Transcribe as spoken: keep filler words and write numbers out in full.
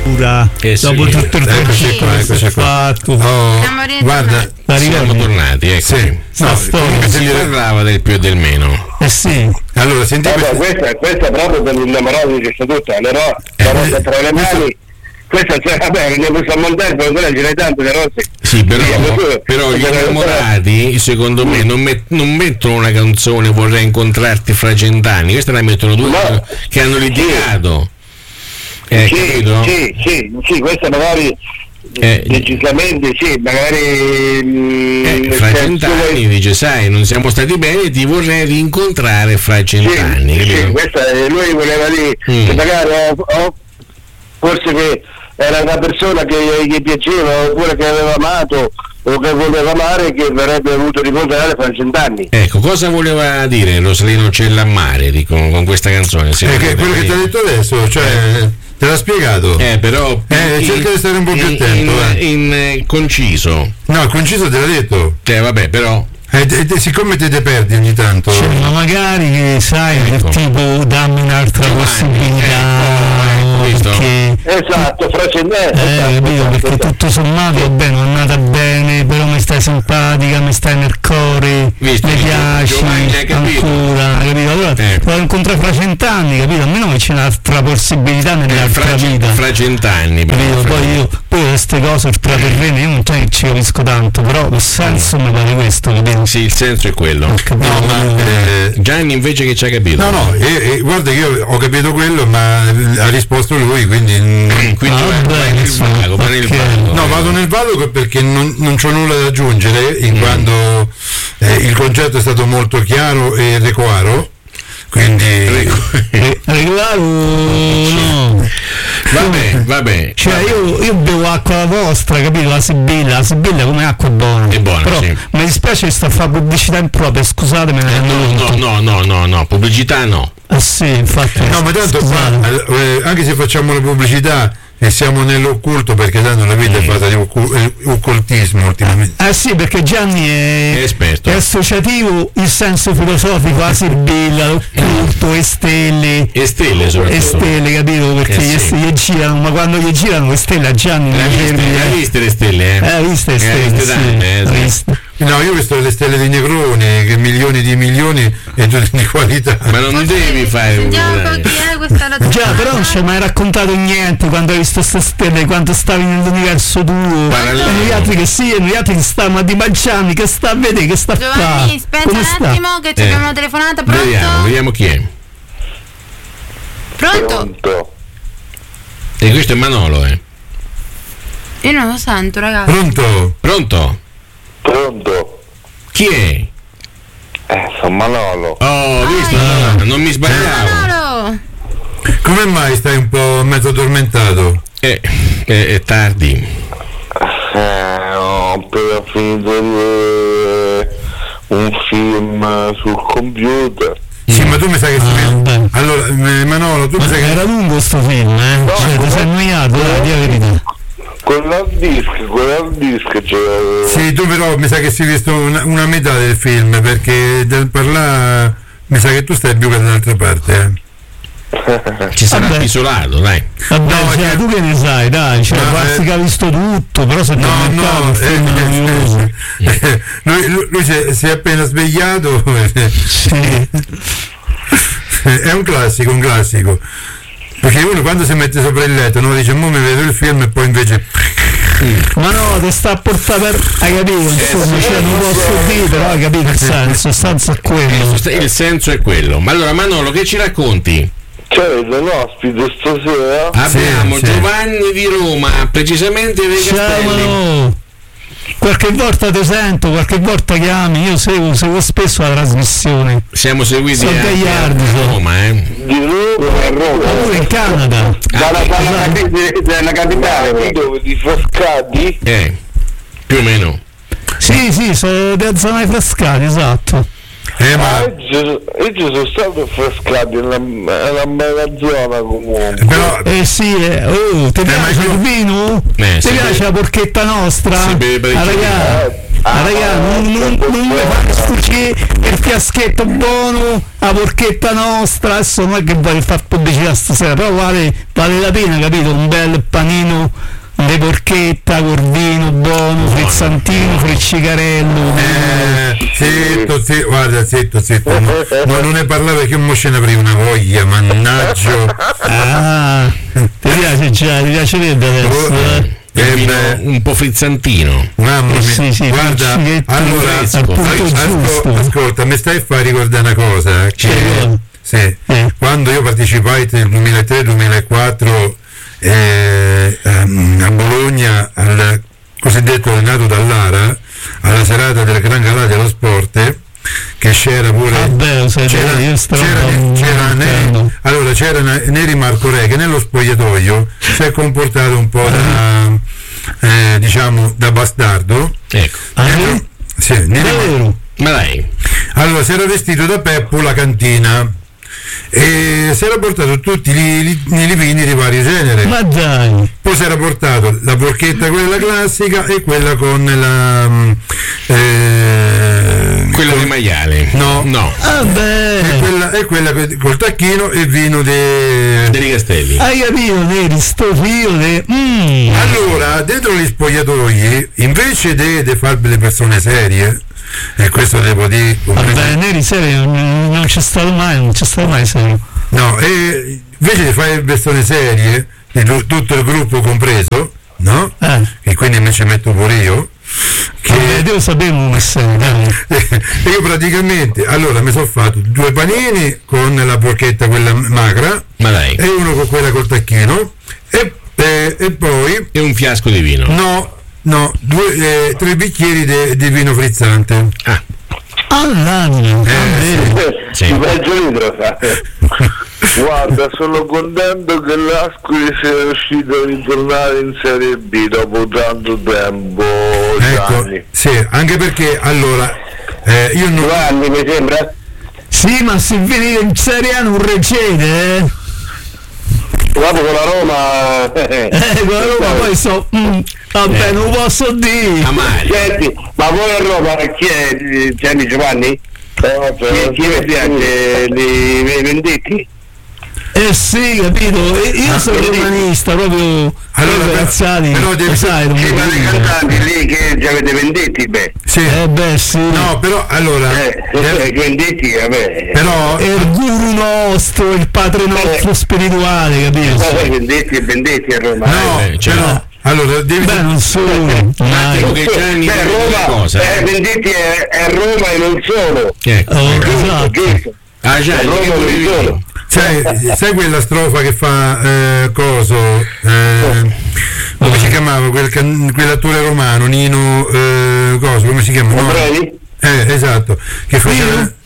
Eh sì, dopo tutto il eccoci qua, eccoci qua. fatto. Oh, guarda, siamo tornati, ecco. sì. No, si parlava del più e del meno. Eh sì. Allora, senti Vabbè, questa, questa è proprio per l'innamorato che sta tutta, le ro- la rosa tra le mani. Questa c'è, vabbè, ne possiamo montare, però ce n'è tanto le rose. Sì, però, però gli innamorati, secondo me, non, met- non mettono una canzone Vorrei incontrarti fra cent'anni, questa la mettono due no, che hanno litigato. Sì, Eh, sì, capito? sì, sì, sì, questa magari Eh, decisamente sì, magari eh, fra cent'anni dice, sai, non siamo stati bene, ti vorrei rincontrare fra cent'anni. Sì, sì, questa lui voleva dire Mm. che magari oh, oh, forse che era una persona che gli piaceva oppure che aveva amato o che voleva amare, che avrebbe voluto rincontrare fra cent'anni. Ecco, cosa voleva dire Rosalino Cellammare dico, con questa canzone? Eh, che quello che ti ha detto adesso, cioè te l'ha spiegato. Eh, però Eh, in- cerca di stare un po' più in- attento. in, eh. in, eh, conciso. No, il conciso te l'ha detto. Cioè, vabbè, però E te- te- siccome te ne perdi ogni tanto. Cioè, ma magari che sai, Ecco. del tipo dammi un'altra Giovanni, possibilità. ecco, ecco, visto? Perché, Esatto, fra cent'anni. eh, esatto, capito? esatto, Perché esatto. tutto sommato, vabbè, non è andata bene, però mi stai simpatica, mi stai nel cuore, Visto, mi Gio- piaci Giovanni, hai capito? ancora, capito? Allora Eh. lo incontrare fra cent'anni, capito? Almeno che c'è un'altra possibilità eh, nell'altra fra, vita. fra cent'anni. però, Capito? fra- Poi io, poi queste cose ultraterrene io non c'è che ci capisco tanto, però il senso mi pare questo, capito? Sì, il senso è quello. Ho capito? No, ma eh, Gianni invece che ci ha capito. no, no, eh, eh, guarda che io ho capito quello, ma eh, ha risposto lui, quindi mm, Quindi Ah, vai, vabbè, vai nel insomma, vago, vai nel perché- vago. no, vado nel vago perché non, non c'ho nulla da aggiungere, in quanto eh, il concetto è stato molto chiaro e requaro, quindi Eh, Regolaro no. Vabbè, vabbè. Cioè io, io bevo acqua la vostra, capito? La Sibilla, la Sibilla come acqua è buona. È buona, però sì. mi dispiace che sta a fare pubblicità impropria, scusate, me ne rendo No, conto. no, no, no, no, pubblicità no. Eh sì, infatti. no, ma tanto qua, scusate. eh, anche se facciamo la pubblicità e siamo nell'occulto, perché tanto la vita è fatta di occu- eh, occultismo ultimamente. Eh sì, perché Gianni è, È esperto. è associativo, il senso filosofico, la Sibilla, l'occulto, le stelle. E stelle E soprattutto. stelle, capito? Perché Eh gli, sì. gli girano, ma quando gli girano le stelle a Gianni L'hai le viste, fermi, l'hai eh. viste le stelle, eh? Eh, viste le Eh, stelle, viste sì, tante, eh, ho sì. visto. No, io ho visto le stelle di Negroni, che milioni di milioni e tutte di qualità. Ma non devi fare Sentiamo un po' un chi è questa la Già, però non ci hai mai raccontato niente quando hai visto queste stelle, quando stavi nell'universo tuo. Parallelo. E noi altri che sì, e noi altri che stavamo a Dimagiani, che sta a vedere, che sta Giovanni, qua. aspetta Come un sta? attimo che ci Eh. abbiamo una telefonata, pronto? Vediamo, vediamo chi è. Pronto? Pronto? E questo è Manolo, eh. Io non lo sento, ragazzi. Pronto? Pronto? Pronto? Chi è? Eh, sono Manolo. Oh, visto? Ah. No, non mi sbagliavo. Manolo! Come mai stai un po' mezzo addormentato? Eh, è, è tardi. Eh, ho appena finito di vedere un film sul computer. Sì, ma tu mi sai che Ah, si beh. allora, eh, Manolo, tu mi Ma sai che era lungo sto film, eh? No, Cioè, ti no. sei annoiato, dai, di la verità. Quell'hard disk, quell'hard disk c'è. sì, tu però mi sa che si è visto una, una metà del film, perché del parlare mi sa che tu stai più che dall'altra parte, eh. Ci sarà Vabbè. isolato, dai. Vabbè, No, cioè, che- tu che ne sai, dai, cioè, No, quasi eh. che ha visto tutto, però se ti No, è no, un eh, film noioso. eh, eh, lui, lui- lui si, è, si è appena svegliato. Sì. È un classico, un classico. Perché uno quando si mette sopra il letto, no, dice mo mi vedo il film e poi invece. Ma no, ti sta a portare per. Hai capito? Insomma, cioè, non posso dire, però hai capito il senso, il senso è quello. Il senso è quello. Ma allora Manolo, che ci racconti? C'è un ospite stasera? Abbiamo sì. Giovanni di Roma, precisamente dei Castelli. Ciao! Qualche volta ti sento, qualche volta chiami, io seguo, seguo spesso la trasmissione. Siamo seguiti Sono anche gagliardi, a sono. Roma, eh. Di Roma a Ma Roma. pure in Canada. Dalla, dalla, capi- dalla capitale, dove di Frascati? Eh, più o meno. Sì, sì, sono della zona dei Frascati, esatto. Eh, Ah, ma io io ci sono stato a Frascati, è una, è una bella zona comunque. però Eh sì, eh, oh, ti ma piace io- il vino? Eh, ti si piace beve- la porchetta nostra? si beve Ah, parecchio ragazzi, Eh, Ma raga, non, non, non mi fate sfuggire il fiaschetto buono, la porchetta nostra, adesso non è che voglio fare pubblicità stasera, però vale, vale la pena, capito? Un bel panino di porchetta, corvino buono, frizzantino, friccicarello. Eh, zitto, zitto, guarda, zitto, zitto, no, no, non ne parlavo perché mo ce ne avrei una voglia, mannaggio. Ah, ti piace già, ti piacerebbe adesso, eh? Eh, Vino beh, un po' frizzantino. mamma mia, Sì, sì, guarda, friccichetti allora, al punto asco- giusto. ascolta, mi stai a fare ricordare una cosa, che Cioè, sì, eh. quando io partecipai nel duemilatré duemilaquattro eh, a Bologna al cosiddetto Renato Dallara, alla serata del Gran Galà dello Sport, che c'era pure Vabbè, lo sai, c'era, io stavo c'era, c'era Neri, mancando. allora c'era Neri Marco Re che nello spogliatoio si è comportato un po' da eh, diciamo da bastardo. Ecco. Ah, Eh, sì, Neri Mar- davvero? Ma dai. allora si era vestito da Peppo la cantina e si era portato tutti i vini di vario genere. Ma dai, Poi si era portato la porchetta, quella classica, e quella con la mm, eh, Quello di maiale. No. No. vabbè, e quella, e quella col tacchino e vino de... Dei Castelli. hai capito, Neri, sto filo di... Mm. Allora, dentro gli spogliatoi, invece di fare le persone serie, e questo devo dire, Vabbè, Neri serio, non non c'è stato mai, non c'è stato mai serio. no, e invece di fare le persone serie, di tu- tutto il gruppo compreso, no? Eh, E quindi mi ci metto pure io, che vabbè, io sapevo come sei, dai. io praticamente, allora mi sono fatto due panini con la porchetta quella magra Ma dai. e uno con quella col tacchino e, e- e poi E un fiasco di vino. no, no, due, eh, tre bicchieri de- di vino frizzante. Ah, All'anima, Eh, sì. Di mezzo litro, sai. Guarda, sono contento che l'Ascoli sia riuscito a ritornare in Serie B dopo tanto tempo, Ecco, Gianni. sì, anche perché allora eh, io non Due anni mi sembra? Sì, ma se venite in Serie A non reggete, eh? Dopo con la Roma... Eh, con la Roma poi so... mm, vabbè, Eh. non lo posso dire. Amari. Senti, ma voi a Roma chi è Gianni Giovanni? Chi, chi vi piace? Li li vendetti? Eh sì, capito? E io sono romanista, proprio... Allora, proprio però- Razzati, però devi- lo sai, non mi Sì, ma dei dica. cantanti lì che già avete vendetti, beh. sì, Eh beh, sì. no, però allora Eh, eh, vendetti, vabbè. però È il guru nostro, il padre nostro spirituale, capito? Eh, vendetti e vendetti a Roma. no, eh, cioè, però allora devi Beh, non solo, Dico mai. che Gianni Beh, deve dire una Roma, cosa. eh, vendetti è, è Roma e non solo. Ecco. Oh, Giusto, esatto. giusto. Ah, Gianni, Roma che non volevi solo. dire? sai, sai quella strofa che fa eh, coso eh, come si chiamava quel can- quell'attore romano Nino eh, coso come si chiama? No. Compreni? Eh, esatto, che faceva,